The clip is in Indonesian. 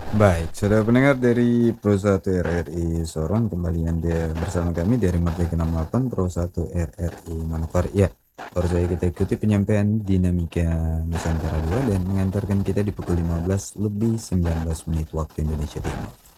Baik, saudara pendengar dari Pro 1 RRI Sorong, kembali Anda bersama kami dari Merdeka 68 Pro 1 RRI Manokwari. Ya, baru saja kita ikuti penyampaian dinamika Nusantara 2 dan mengantarkan kita di pukul 15 lebih 19 menit waktu Indonesia Timur.